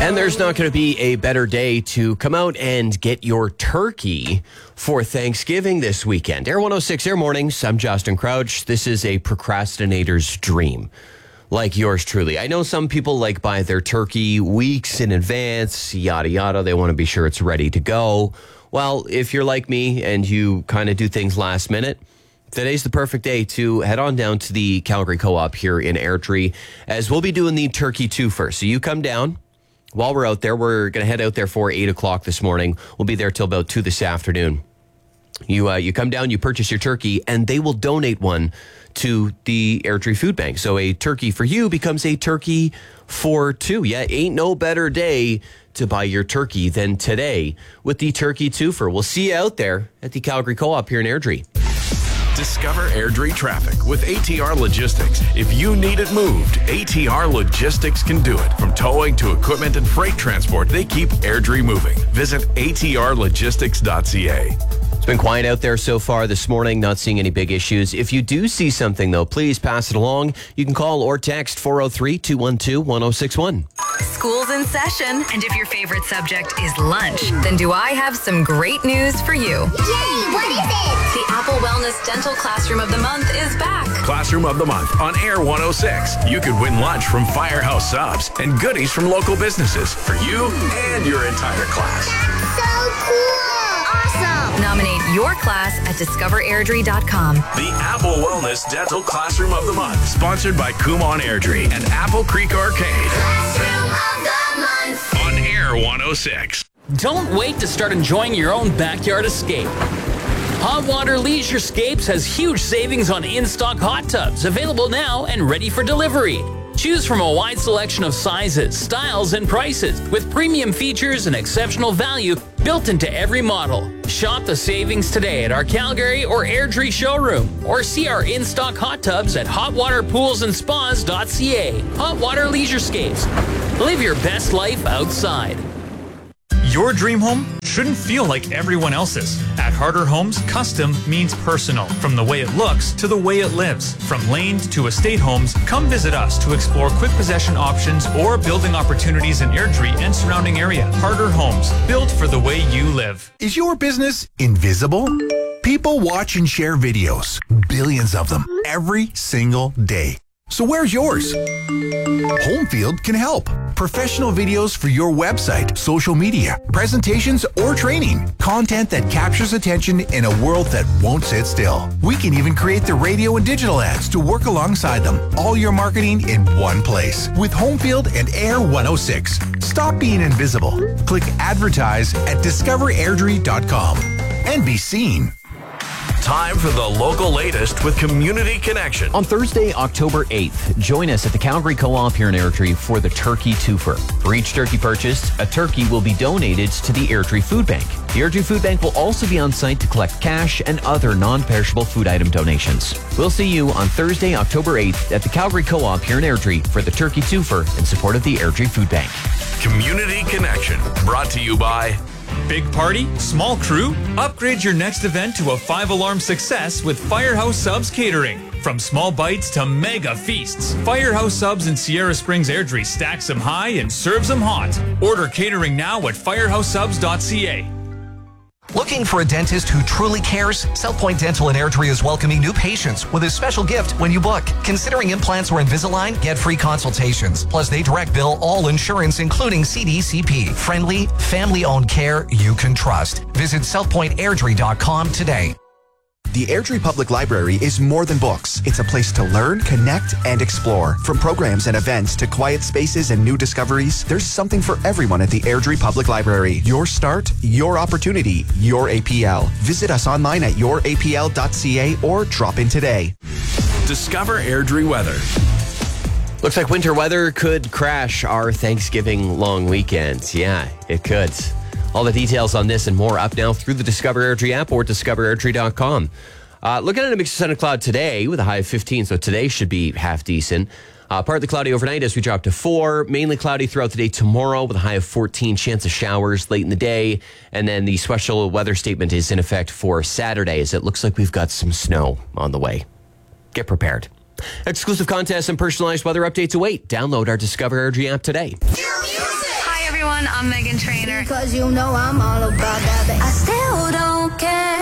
And there's not going to be a better day to come out and get your turkey for Thanksgiving this weekend. Air 106 Air Mornings. I'm Justin Crouch. This is a procrastinator's dream, like yours truly. I know some people like buy their turkey weeks in advance, yada, yada. They want to be sure it's ready to go. Well, if you're like me and you kind of do things last minute, today's the perfect day to head on down to the Calgary Co-op here in Airdrie, as we'll be doing the turkey twofer. So you come down. While we're out there, we're going to head out there for 8 o'clock this morning. We'll be there till about 2 this afternoon. You come down, you purchase your turkey, and they will donate one to the Airdrie Food Bank. So a turkey for you becomes a turkey for two. Yeah, ain't no better day to buy your turkey than today with the turkey twofer. We'll see you out there at the Calgary Co-op here in Airdrie. Discover Airdrie traffic with ATR Logistics. If you need it moved, ATR Logistics can do it. From towing to equipment and freight transport, they keep Airdrie moving. Visit atrlogistics.ca. It's been quiet out there so far this morning, not seeing any big issues. If you do see something, though, please pass it along. You can call or text 403-212-1061. School's in session, and if your favorite subject is lunch, then do I have some great news for you. Yay! What is it? The Apple Wellness Dental Classroom of the Month is back. Classroom of the Month on Air 106. You could win lunch from Firehouse Subs and goodies from local businesses for you and your entire class. So cool! Awesome! Nominate your class at discoverairdrie.com. The Apple Wellness Dental Classroom of the Month, sponsored by Kumon Airdrie and Apple Creek Arcade. Classroom of the Month. On Air 106. Don't wait to start enjoying your own backyard escape. Hot Water Leisurescapes has huge savings on in-stock hot tubs, available now and ready for delivery. Choose from a wide selection of sizes, styles, and prices, with premium features and exceptional value built into every model. Shop the savings today at our Calgary or Airdrie showroom, or see our in-stock hot tubs at hotwaterpoolsandspas.ca. Hot Water Leisurescapes. Live your best life outside. Your dream home shouldn't feel like everyone else's. At Harder Homes, custom means personal. From the way it looks to the way it lives. From laned to estate homes, come visit us to explore quick possession options or building opportunities in Airdrie and surrounding area. Harder Homes, built for the way you live. Is your business invisible? People watch and share videos, billions of them, every single day. So where's yours? Homefield can help. Professional videos for your website, social media, presentations, or training. Content that captures attention in a world that won't sit still. We can even create the radio and digital ads to work alongside them. All your marketing in one place. With Homefield and Air 106. Stop being invisible. Click advertise at discoverairdrie.com and be seen. Time for the local latest with Community Connection. On Thursday, October 8th, join us at the Calgary Co-op here in Airdrie for the Turkey Twofer. For each turkey purchased, a turkey will be donated to the Airdrie Food Bank. The Airdrie Food Bank will also be on site to collect cash and other non-perishable food item donations. We'll see you on Thursday, October 8th at the Calgary Co-op here in Airdrie for the Turkey Twofer in support of the Airdrie Food Bank. Community Connection, brought to you by... Big party? Small crew? Upgrade your next event to a 5-alarm success with Firehouse Subs Catering. From small bites to mega feasts, Firehouse Subs in Sierra Springs Airdrie stacks them high and serves them hot. Order catering now at firehousesubs.ca. Looking for a dentist who truly cares? South Point Dental in Airdrie is welcoming new patients with a special gift when you book. Considering implants or Invisalign? Get free consultations. Plus, they direct bill all insurance, including CDCP. Friendly, family-owned care you can trust. Visit southpointairdrie.com today. The Airdrie Public Library is more than books. It's a place to learn, connect, and explore. From programs and events to quiet spaces and new discoveries, there's something for everyone at the Airdrie Public Library. Your start, your opportunity, your APL. Visit us online at yourapl.ca or drop in today. Discover Airdrie weather. Looks like winter weather could crash our Thanksgiving long weekend. Yeah, it could. All the details on this and more up now through the Discover Airdrie app or discoverairdrie.com. Looking at a mix of sun and cloud today with a high of 15, so today should be half decent. Partly cloudy overnight as we drop to 4. Mainly cloudy throughout the day tomorrow with a high of 14. Chance of showers late in the day. And then the special weather statement is in effect for Saturday as it looks like we've got some snow on the way. Get prepared. Exclusive contests and personalized weather updates await. Download our Discover Airdrie app today. Hi, everyone. everyone. I'm Megan Trainor. Because you know I'm all about that. I stay